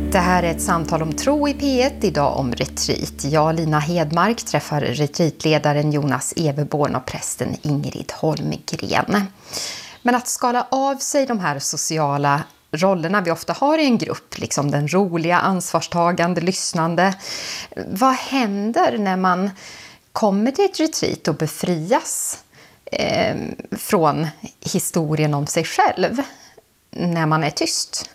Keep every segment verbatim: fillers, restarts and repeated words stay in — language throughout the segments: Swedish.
Det här är ett samtal om tro i P ett, idag om retreat. Jag, Lina Hedmark, träffar retreatledaren Jonas Everborn och prästen Ingrid Holmgren. Men att skala av sig de här sociala rollerna vi ofta har i en grupp, liksom den roliga, ansvarstagande, lyssnande. Vad händer när man kommer till ett retreat och befrias eh, från historien om sig själv när man är tyst?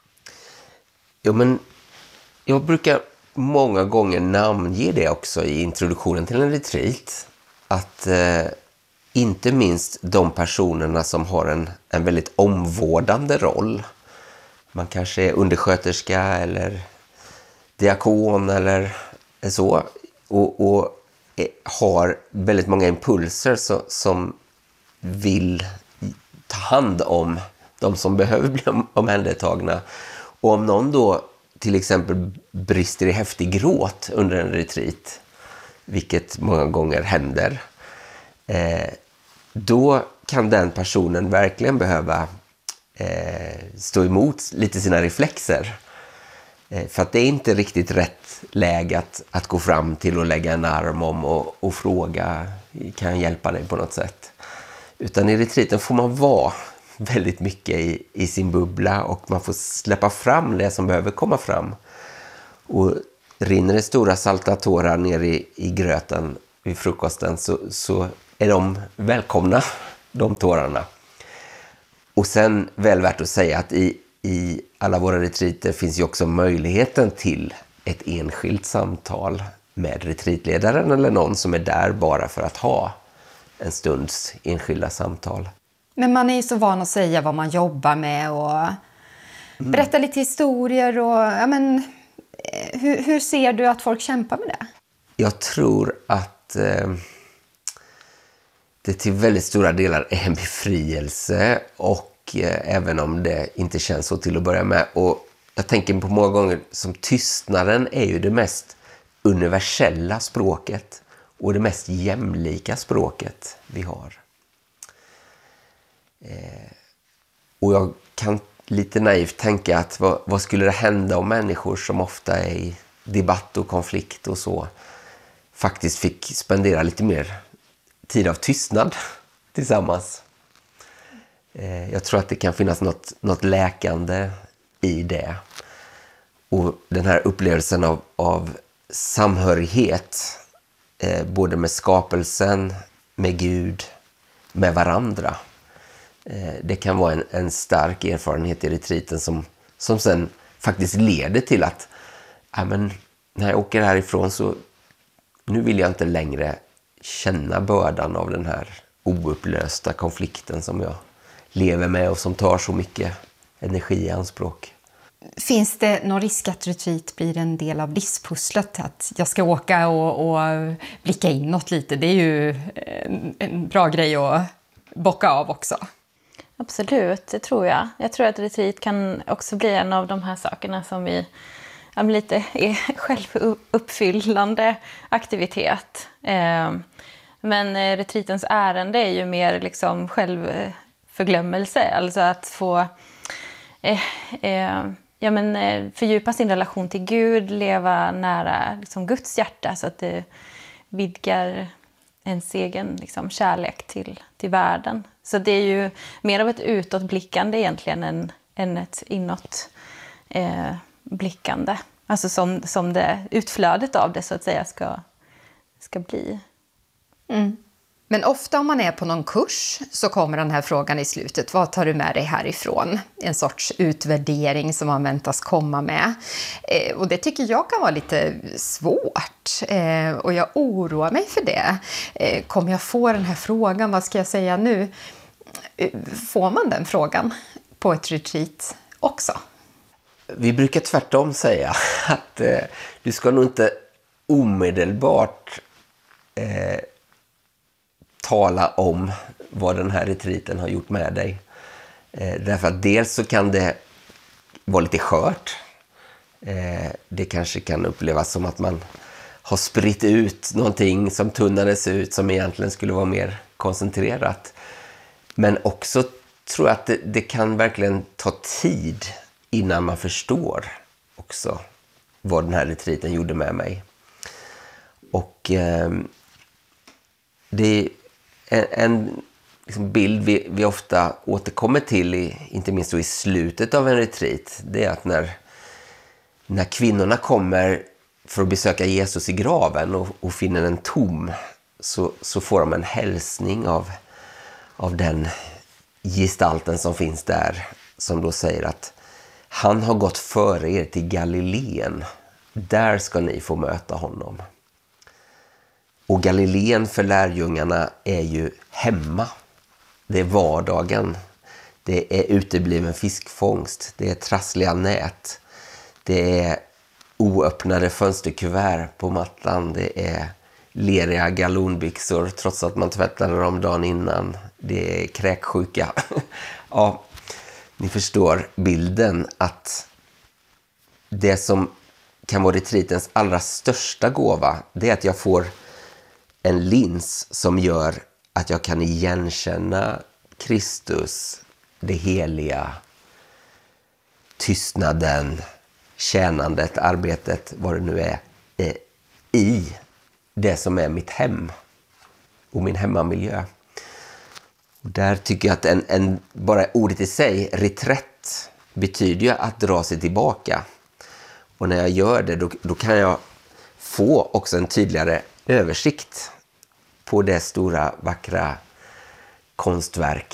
Jo, men jag brukar många gånger namnge det också i introduktionen till en retreat. Att eh, inte minst de personerna som har en, en väldigt omvårdande roll. Man kanske är undersköterska eller diakon eller så. Och, och har väldigt många impulser så, som vill ta hand om de som behöver bli omhändertagna. Och om någon då till exempel brister i häftig gråt under en retreat, vilket många gånger händer, eh, då kan den personen verkligen behöva eh, stå emot lite sina reflexer. Eh, för att det är inte riktigt rätt läge att, att gå fram till och lägga en arm om och, och fråga, kan jag hjälpa dig på något sätt? Utan i retreaten får man vara väldigt mycket i, i sin bubbla och man får släppa fram det som behöver komma fram. Och rinner det stora salta tårar ner i, i gröten vid frukosten så, så är de välkomna, de tårarna. Och sen väl värt att säga att i, i alla våra retreater finns ju också möjligheten till ett enskilt samtal med retreatledaren eller någon som är där bara för att ha en stunds enskilda samtal. Men man är ju så van att säga vad man jobbar med och mm. berätta lite historier. Och, ja, men, hur, hur ser du att folk kämpar med det? Jag tror att eh, det till väldigt stora delar är en befrielse. Och eh, även om det inte känns så till att börja med. Och jag tänker på många gånger som tystnaden är ju det mest universella språket. Och det mest jämlika språket vi har. Eh, och jag kan lite naivt tänka att vad, vad skulle det hända om människor som ofta är i debatt och konflikt och så faktiskt fick spendera lite mer tid av tystnad tillsammans. Eh, jag tror att det kan finnas något, något läkande i det. Och den här upplevelsen av, av samhörighet eh, både med skapelsen, med Gud, med varandra. Det kan vara en, en stark erfarenhet i retreaten som, som sen faktiskt leder till att ja, men när jag åker härifrån så nu vill jag inte längre känna bördan av den här oupplösta konflikten som jag lever med och som tar så mycket energi i anspråk. Finns det någon risk att retreat blir en del av livspusslet? Att jag ska åka och, och blicka inåt lite. Det är ju en, en bra grej att bocka av också. Absolut, det tror jag. Jag tror att retreat kan också bli en av de här sakerna som vi ja, lite är självuppfyllande aktivitet. Eh, men retreatens ärende är ju mer liksom självförglömmelse. Alltså att få eh, eh, ja, men, eh, fördjupa sin relation till Gud, leva nära liksom, Guds hjärta så att det vidgar ens egen liksom, kärlek till, till världen. Så det är ju mer av ett utåtblickande egentligen än, än ett inåtblickande. Eh, alltså som, som det utflödet av det så att säga ska, ska bli. Mm. Men ofta om man är på någon kurs så kommer den här frågan i slutet. Vad tar du med dig härifrån? En sorts utvärdering som man väntas komma med. Eh, och det tycker jag kan vara lite svårt. Eh, och jag oroar mig för det. Eh, kommer jag få den här frågan? Vad ska jag säga nu? Eh, får man den frågan på ett retreat också? Vi brukar tvärtom säga att eh, du ska nog inte omedelbart eh, tala om vad den här retreaten har gjort med dig. Eh, därför att dels så kan det vara lite skört. Eh, det kanske kan upplevas som att man har spritt ut någonting som tunnades ut som egentligen skulle vara mer koncentrerat. Men också tror jag att det, det kan verkligen ta tid innan man förstår och också vad den här retreaten gjorde med mig. Och eh, det är en, en liksom bild vi, vi ofta återkommer till, i, inte minst då i slutet av en retreat. Det är att när, när kvinnorna kommer för att besöka Jesus i graven och, och finner den tom, så, så får de en hälsning av, av den gestalten som finns där, som då säger att han har gått före er till Galileen. Där ska ni få möta honom. Och Galileen för lärjungarna är ju hemma. Det är vardagen. Det är utebliven fiskfångst. Det är trassliga nät. Det är oöppnade fönsterkuvert på mattan. Det är leriga galonbyxor trots att man tvättade dem dagen innan. Det är kräksjuka. Ja, ni förstår bilden, att det som kan vara retreatens allra största gåva, det är att jag får en lins som gör att jag kan igenkänna Kristus, det heliga, tystnaden, tjänandet, arbetet, vad det nu är, i det som är mitt hem och min hemmamiljö. Och där tycker jag att en, en, bara ordet i sig, reträtt, betyder ju att dra sig tillbaka. Och när jag gör det, då, då kan jag få också en tydligare översikt på det stora, vackra konstverk